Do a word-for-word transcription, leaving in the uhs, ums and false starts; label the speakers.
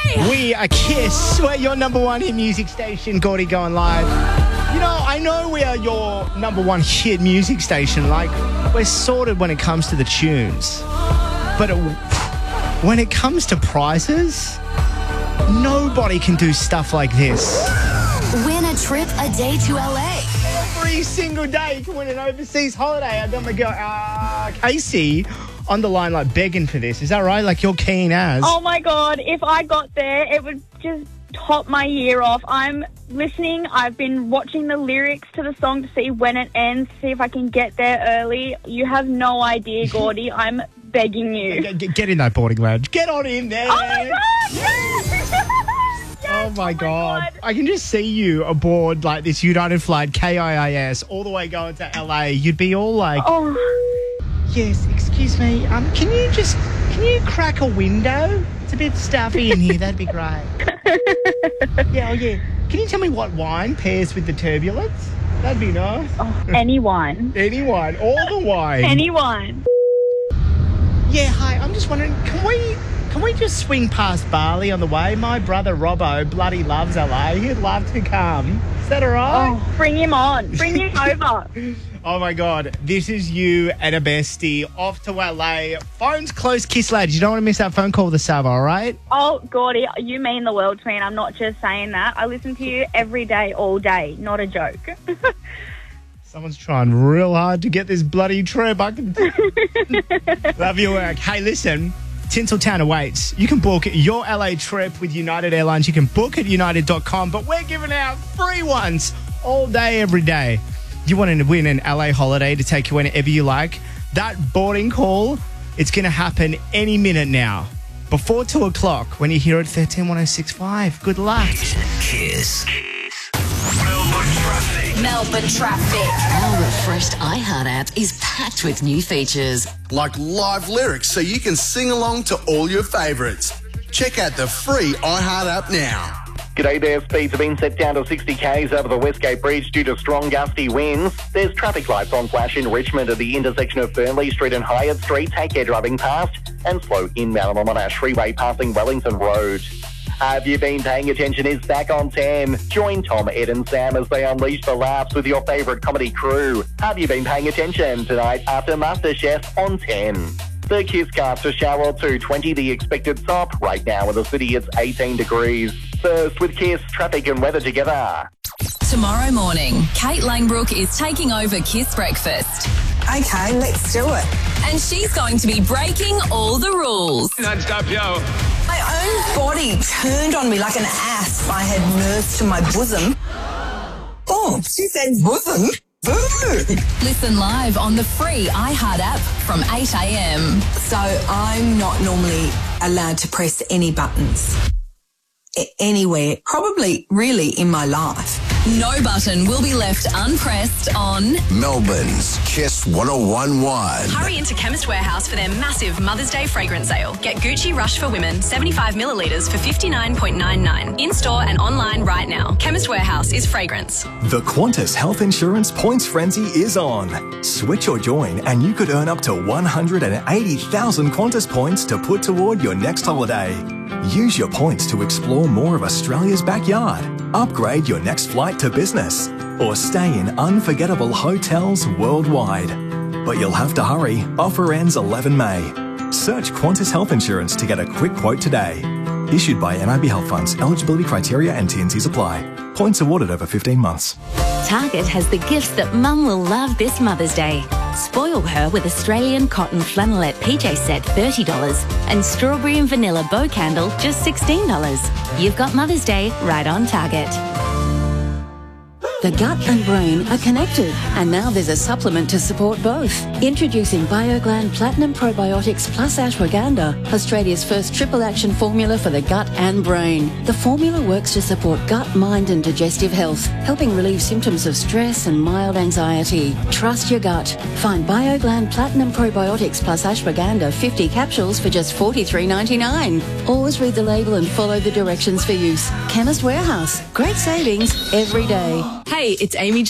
Speaker 1: Hey!
Speaker 2: We are Kiss. We're your number one hit music station. Gordy going live. You know, I know we are your number one hit music station. Like, we're sorted when it comes to the tunes. But it, when it comes to prizes, nobody can do stuff like this.
Speaker 1: Win a trip a day to L A.
Speaker 2: Every single day you can win an overseas holiday. I got my girl, uh, Casey, on the line, like, begging for this. Is that right? Like, you're keen as.
Speaker 3: Oh, my God. If I got there, it would just top my year off. I'm listening. I've been watching the lyrics to the song to see when it ends, see if I can get there early. You have no idea, Gordy. I'm begging you.
Speaker 2: Get, get, get in that boarding lounge. Get on in there.
Speaker 3: Oh, my God. Yes.
Speaker 2: Oh, my,
Speaker 3: oh
Speaker 2: God.
Speaker 3: my God.
Speaker 2: I can just see you aboard, like, this United flight, K I I S, all the way going to L A. You'd be all like,
Speaker 3: Oh,
Speaker 2: yes, excuse me, um, can you just, can you crack a window? It's a bit stuffy in here. That'd be great. Yeah, oh, yeah. Can you tell me what wine pairs with the turbulence? That'd be nice.
Speaker 3: oh any wine.
Speaker 2: Any wine. All the wine.
Speaker 3: Any wine.
Speaker 2: Yeah, hi. I'm just wondering, can we can we just swing past Bali on the way? My brother Robbo bloody loves L A. He'd love to come. Is that all right?
Speaker 3: Oh, bring him on. Bring him over.
Speaker 2: Oh, my God. This is you and a bestie off to L A. Phone's close, Kiss lads. You don't want to miss that phone call with the Sava, all right?
Speaker 3: Oh, Gordy, you mean the world to me, and I'm not just saying that. I listen to you every day, all day. Not a joke.
Speaker 2: Someone's trying real hard to get this bloody trip. I can love your work. Hey, listen, Tinseltown awaits. You can book your L A trip with United Airlines. You can book at united dot com, but we're giving out free ones all day, every day. You want to win an L A holiday to take you whenever you like? That boarding call, it's going to happen any minute now. Before two o'clock, when you hear it, thirteen one oh six five. Good luck.
Speaker 4: Kiss. Melbourne traffic.
Speaker 1: Melbourne traffic. Our refreshed iHeart app is packed with new features.
Speaker 5: Like live lyrics so you can sing along to all your favourites. Check out the free iHeart app now.
Speaker 6: G'day there, speeds have been set down to sixty k's over the Westgate Bridge due to strong gusty winds. There's traffic lights on flash in Richmond at the intersection of Fernley Street and Hyatt Street. Take care driving past and slow inbound on the Monash Freeway passing Wellington Road. Have you been paying attention? Is back on ten. Join Tom, Ed and Sam as they unleash the laughs with your favourite comedy crew. Have you been paying attention tonight after MasterChef on ten? The Kiss cast a shower or two, twenty the expected stop. Right now in the city it's eighteen degrees. First with Kiss, traffic and weather together.
Speaker 7: Tomorrow morning, Kate Langbrook is taking over Kiss Breakfast.
Speaker 8: Okay, let's do it.
Speaker 7: And she's going to be breaking all the rules.
Speaker 4: Non-stop, yo.
Speaker 8: My own body turned on me like an asp I had nursed to my bosom. Oh, she said bosom. Boo!
Speaker 7: Listen live on the free iHeart app from eight a.m.
Speaker 8: So I'm not normally allowed to press any buttons. A- anywhere, probably really in my life.
Speaker 7: No button will be left unpressed on
Speaker 4: Melbourne's Kiss one oh one point one.
Speaker 9: Hurry into Chemist Warehouse for their massive Mother's Day fragrance sale. Get Gucci Rush for Women seventy-five millilitres for fifty-nine ninety-nine. In-store and online right now. Chemist Warehouse is fragrance.
Speaker 10: The Qantas Health Insurance Points Frenzy is on. Switch or join and you could earn up to one hundred eighty thousand Qantas points to put toward your next holiday. Use your points to explore more of Australia's backyard, upgrade your next flight to business, or stay in unforgettable hotels worldwide. But you'll have to hurry. Offer ends eleven May. Search Qantas Health Insurance to get a quick quote today. Issued by N I B Health Funds. Eligibility criteria and T and Cs apply. Points awarded over fifteen months.
Speaker 11: Target has the gifts that Mum will love this Mother's Day. Spoil her with Australian cotton flannelette P J set thirty dollars and strawberry and vanilla bow candle just sixteen dollars. You've got Mother's Day right on Target. The gut and brain are connected, and now there's a supplement to support both. Introducing BioGland Platinum Probiotics Plus Ashwagandha, Australia's first triple action formula for the gut and brain. The formula works to support gut, mind and digestive health, helping relieve symptoms of stress and mild anxiety. Trust your gut. Find BioGland Platinum Probiotics Plus Ashwagandha fifty capsules for just forty-three ninety-nine. Always read the label and follow the directions for use. Chemist Warehouse. Great savings every day.
Speaker 9: Hey, it's Amy